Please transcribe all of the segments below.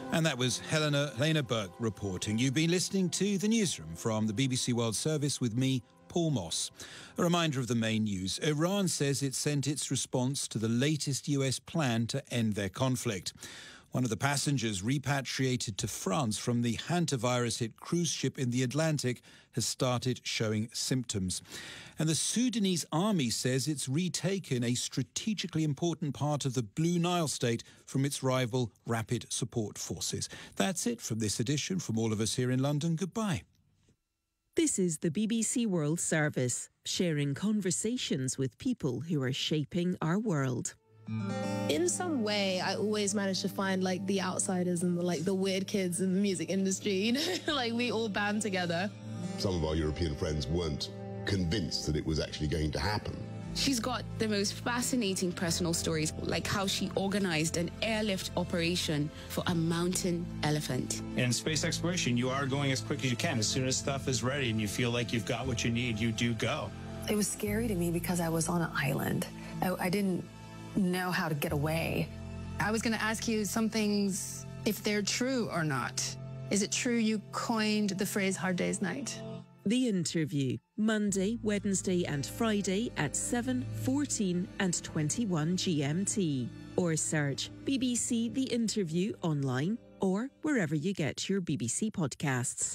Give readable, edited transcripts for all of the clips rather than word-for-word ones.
And that was Helena Burke reporting. You've been listening to The Newsroom from the BBC World Service with me, Paul Moss. A reminder of the main news. Iran says it sent its response to the latest US plan to end their conflict. One of the passengers repatriated to France from the hantavirus-hit cruise ship in the Atlantic has started showing symptoms. And the Sudanese army says it's retaken a strategically important part of the Blue Nile state from its rival Rapid Support Forces. That's it from this edition. From all of us here in London, goodbye. This is the BBC World Service, sharing conversations with people who are shaping our world. In some way, I always manage to find like the outsiders and the weird kids in the music industry, you know, like we all band together. Some of our European friends weren't convinced that it was actually going to happen. She's got the most fascinating personal stories, like how she organized an airlift operation for a mountain elephant. In space exploration, you are going as quick as you can. As soon as stuff is ready and you feel like you've got what you need, you do go. It was scary to me because I was on an island. I didn't know how to get away. I was going to ask you some things, if they're true or not. Is it true you coined the phrase hard day's night? The Interview, Monday, Wednesday and Friday at 7, 14 and 21 GMT. Or search BBC The Interview online or wherever you get your BBC podcasts.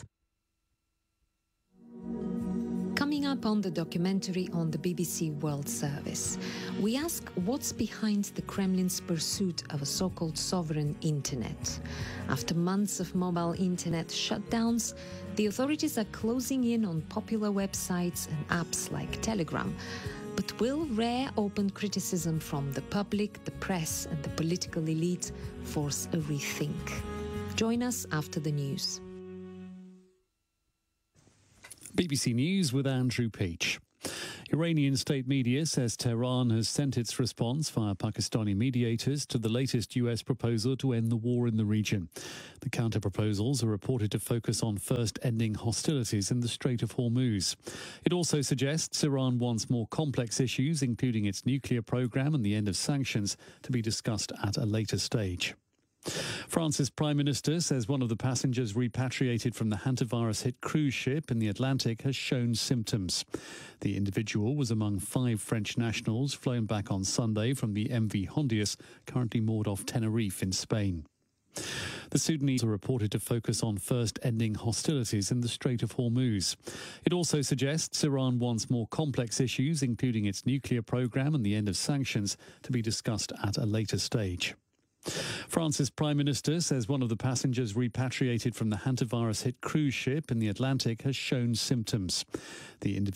Coming up on the documentary on the BBC World Service, we ask what's behind the Kremlin's pursuit of a so-called sovereign internet. After months of mobile internet shutdowns, the authorities are closing in on popular websites and apps like Telegram. But will rare open criticism from the public, the press and the political elite force a rethink? Join us after the news. BBC News with Andrew Peach. Iranian state media says Tehran has sent its response via Pakistani mediators to the latest US proposal to end the war in the region. The counter-proposals are reported to focus on first ending hostilities in the Strait of Hormuz. It also suggests Iran wants more complex issues, including its nuclear program and the end of sanctions, to be discussed at a later stage. France's Prime Minister says one of the passengers repatriated from the hantavirus-hit cruise ship in the Atlantic has shown symptoms. The individual was among 5 French nationals flown back on Sunday from the MV Hondius, currently moored off Tenerife in Spain. The Sudanese are reported to focus on first ending hostilities in the Strait of Hormuz. It also suggests Iran wants more complex issues, including its nuclear program and the end of sanctions, to be discussed at a later stage. France's Prime Minister says one of the passengers repatriated from the hantavirus-hit cruise ship in the Atlantic has shown symptoms. The individual